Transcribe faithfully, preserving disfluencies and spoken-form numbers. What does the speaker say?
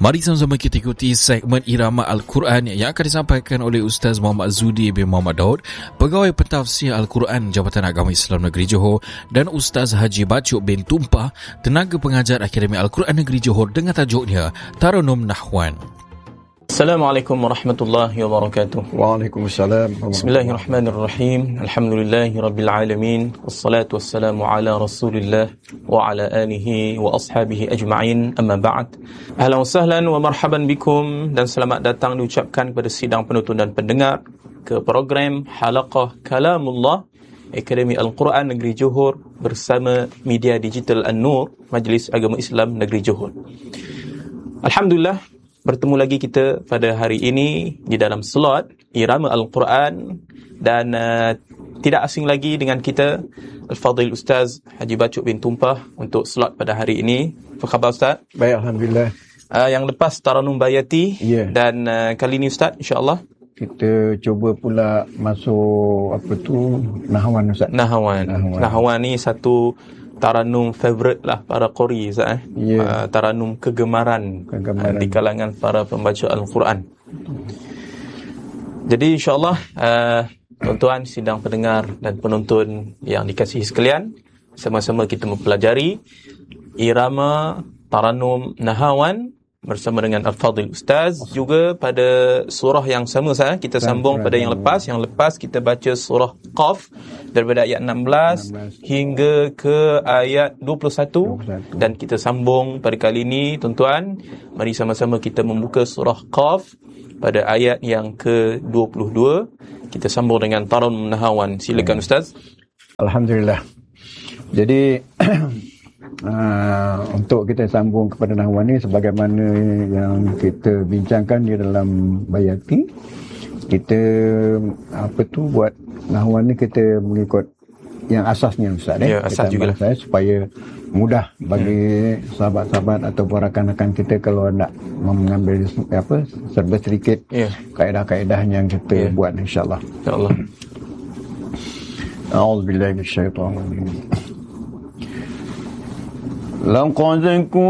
Mari sama-sama kita ikuti segmen Irama Al-Quran yang akan disampaikan oleh Ustaz Muhammad Zudi bin Muhammad Daud, Pegawai Pentafsir Al-Quran Jabatan Agama Islam Negeri Johor, dan Ustaz Haji Bacuk bin Tumpah, Tenaga Pengajar Akademi Al-Quran Negeri Johor, dengan tajuknya Taranum Nahwan. Assalamualaikum warahmatullahi wabarakatuh. Waalaikumsalam. Bismillahirrahmanirrahim. Alhamdulillahi rabbil alamin. Wassalatu wassalamu ala Rasulillah wa ala alihi wa ashabihi ajma'in. Amma ba'd. Ahlan wa sahlan wa marhaban bikum, dan selamat datang diucapkan kepada sidang penonton dan pendengar ke program Halaqah Kalamullah Akademi Al-Quran Negeri Johor bersama media digital An-Nur Majlis Agama Islam Negeri Johor. Alhamdulillah, bertemu lagi kita pada hari ini di dalam slot Irama Al-Quran, dan uh, tidak asing lagi dengan kita Al-Fadhil Ustaz Haji Bacuk bin Tumpah untuk slot pada hari ini. Apa khabar Ustaz? Baik, Alhamdulillah. Uh, yang lepas Taranum Bayati, yeah. Dan uh, kali ini Ustaz, insya-Allah kita cuba pula masuk apa tu Nahwan Ustaz. Nahwan. Nahwan, Nahwan ni satu taranum favourite lah para qori Ustaz, eh? Yeah. Uh, taranum kegemaran, kegemaran. Uh, di kalangan para pembaca Al-Quran. Jadi insya-Allah uh, tuan-tuan, sidang pendengar dan penonton yang dikasihi sekalian, sama-sama kita mempelajari irama taranum Nahwan bersama dengan Al-Fadhil Ustaz. Juga pada surah yang sama saya kita sambung pada yang lepas. Yang lepas kita baca surah Qaf daripada ayat enam belas hingga ke ayat dua puluh satu, dan kita sambung pada kali ini tuan-tuan. Mari sama-sama kita membuka surah Qaf pada ayat yang ke dua puluh dua. Kita sambung dengan Taranum Nahwan. Silakan Ustaz. Alhamdulillah. Jadi Uh, untuk kita sambung kepada Nahwan ni, sebagaimana yang kita bincangkan di dalam Bayati, kita apa tu buat Nahwan ni kita mengikut yang asasnya Ustaz, eh? Ya, asas juga saya supaya mudah bagi hmm. sahabat-sahabat ataupun rakan-rakan kita kalau nak mengambil apa serba sedikit yeah. kaedah-kaedah yang kita yeah. buat, insya-Allah. Insya-Allah. A'udzubillahi minasyaitonir rajim. لقد